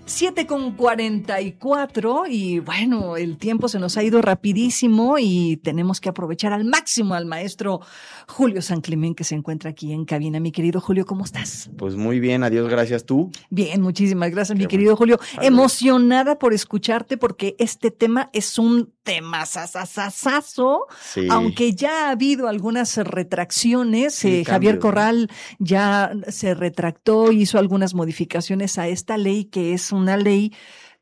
7:44 y bueno, el tiempo se nos ha ido rapidísimo y tenemos que aprovechar al máximo al maestro Julio San Clemente, que se encuentra aquí en cabina. Mi querido Julio, ¿cómo estás? Pues muy bien, adiós, gracias. ¿Tú? Bien, muchísimas gracias, Qué mi querido Julio. Salud. Emocionada por escucharte porque este tema es un tema sasasasazo, Sí. aunque ya ha habido algunas retracciones. Sí, Javier cambios, ¿no? Corral ya se retractó, hizo algunas modificaciones a esta ley, que es una ley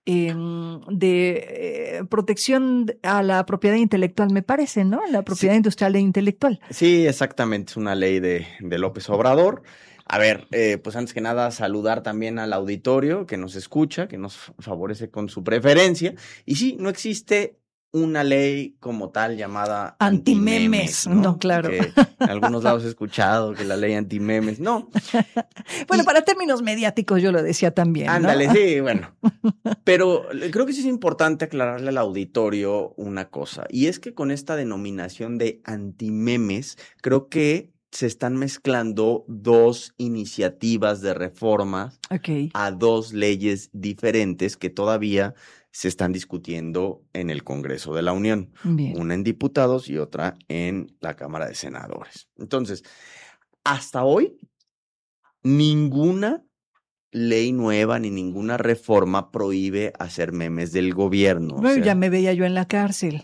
de protección a la propiedad intelectual, me parece, ¿no? La propiedad Sí. industrial e intelectual. Sí, exactamente, es una ley de López Obrador. A ver, pues antes que nada saludar también al auditorio que nos escucha, que nos favorece con su preferencia. Y sí, no existe una ley como tal llamada Antimemes, no, claro. Que en algunos lados he escuchado que la ley antimemes, no. Bueno, Y- para términos mediáticos yo lo decía también, ¿no? Ándale, sí, bueno. Pero creo que sí es importante aclararle al auditorio una cosa, y es que con esta denominación de antimemes, creo que se están mezclando dos iniciativas de reformas Ok, a dos leyes diferentes que todavía se están discutiendo en el Congreso de la Unión, bien. una en diputados y otra en la Cámara de Senadores. Entonces, hasta hoy, ninguna ley nueva ni ninguna reforma prohíbe hacer memes del gobierno. O Bueno, sea, ya me veía yo en la cárcel.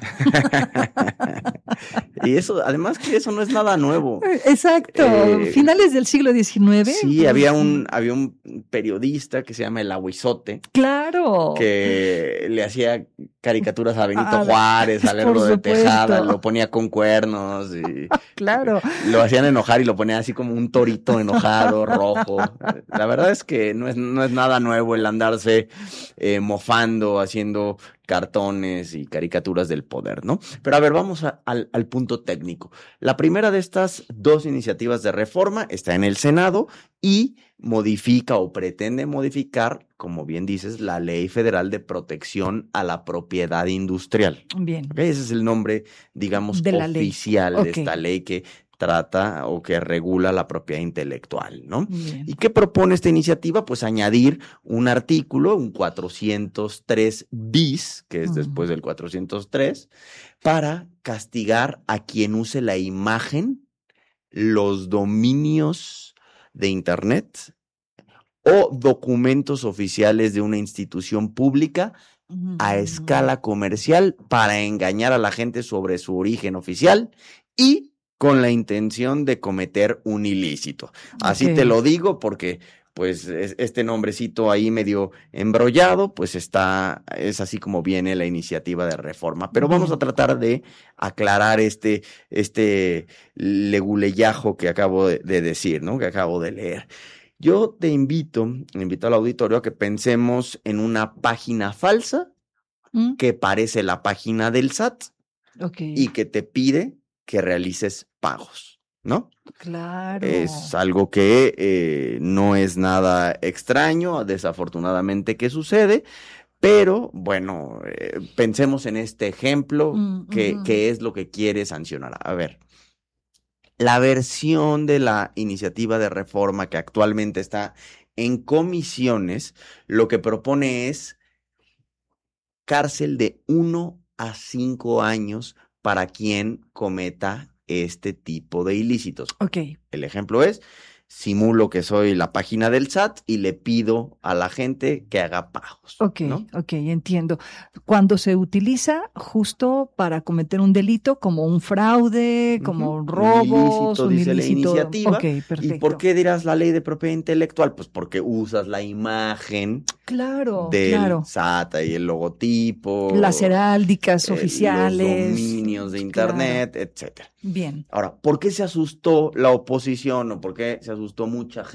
Y eso, además que eso no es nada nuevo. Exacto, finales del siglo XIX. Sí, había un periodista que se llama El Aguizote, Claro. que le hacía caricaturas a Benito Ah, Juárez, a por Lerdo de supuesto. Tejada, lo ponía con cuernos y Claro. lo hacían enojar y lo ponía así como un torito enojado, rojo. La verdad es que no es nada nuevo el andarse mofando, haciendo cartones y caricaturas del poder, ¿no? Pero a ver, vamos al punto técnico. La primera de estas dos iniciativas de reforma está en el Senado y modifica o pretende modificar, como bien dices, la Ley Federal de Protección a la Propiedad Industrial. Bien. ¿Okay? Ese es el nombre, digamos, De la ley. oficial de Ok. esta ley que trata o que regula la propiedad intelectual, ¿no? Bien. ¿Y qué propone esta iniciativa? Pues añadir un artículo, un 403 bis, que es después del 403, para castigar a quien use la imagen, los dominios de Internet o documentos oficiales de una institución pública a escala comercial para engañar a la gente sobre su origen oficial y con la intención de cometer un ilícito. Así Ok. te lo digo porque pues este nombrecito ahí medio embrollado, pues es así como viene la iniciativa de reforma. Pero vamos a tratar de aclarar este leguleyajo que acabo de decir, ¿no? Que acabo de leer. Yo invito al auditorio a que pensemos en una página falsa que parece la página del SAT Ok. y que te pide que realices pagos, ¿no? Claro. Es algo que no es nada extraño, desafortunadamente que sucede, pero bueno, pensemos en este ejemplo que es lo que quiere sancionar. A ver, la versión de la iniciativa de reforma que actualmente está en comisiones, lo que propone es cárcel de 1 a 5 años para quien cometa este tipo de ilícitos. Ok. El ejemplo es, simulo que soy la página del SAT y le pido a la gente que haga pagos. Ok, ¿no? ok, entiendo. Cuando se utiliza justo para cometer un delito como un fraude, como Un robos, ilícito, dice la iniciativa. Ok, perfecto. ¿Y por qué dirás la ley de propiedad intelectual? Pues porque usas la imagen Claro, del claro. SAT y el logotipo, Las heráldicas los oficiales. dominios de Internet, etcétera. Bien. Ahora, ¿por qué se asustó la oposición o por qué se asustó mucha gente